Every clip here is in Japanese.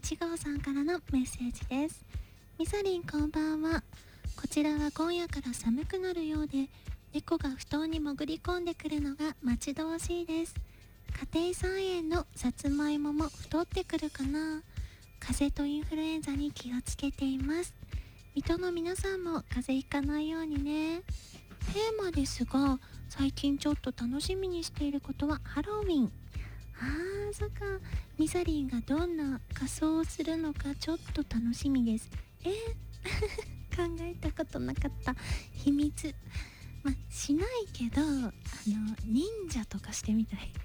1号さんからのメッセージです。みさりんこんばんは。こちらは今夜から寒くなるようで、猫が布団に潜り込んでくるのが待ち遠しいです。家庭菜園のさつまいもも太ってくるかな。風邪とインフルエンザに気をつけています。水戸の皆さんも風邪ひかないようにね。テーマですが、最近ちょっと楽しみにしていることはハロウィン。そっか。みさりんがどんな仮装をするのかちょっと楽しみです。考えたことなかった。秘密。しないけど、忍者とかしてみたい。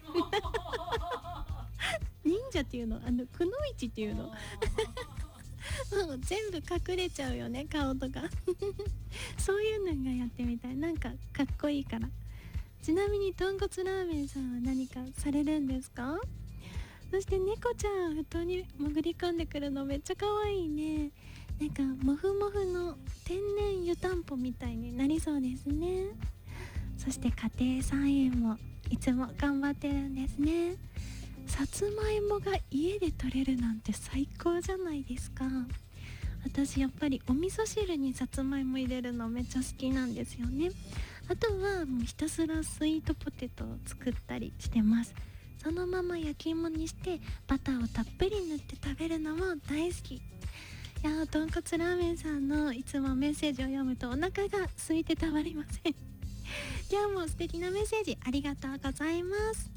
忍者っていうの、くのいちっていうの。もう全部隠れちゃうよね、顔とか。そういうのがやってみたい。なんかかっこいいから。ちなみに豚骨ラーメンさんは何かされるんですか？そして猫ちゃん布団に潜り込んでくるのめっちゃ可愛いね。なんかモフモフの天然湯たんぽみたいになりそうですね。そして家庭菜園もいつも頑張ってるんですね。さつまいもが家で採れるなんて最高じゃないですか。私やっぱりお味噌汁にさつまいも入れるのめっちゃ好きなんですよね。あとはもうひたすらスイートポテトを作ったりしてます。そのまま焼き芋にしてバターをたっぷり塗って食べるのも大好き。いやー、豚骨ラーメンさんのいつもメッセージを読むとお腹が空いてたまりません。今日も素敵なメッセージありがとうございます。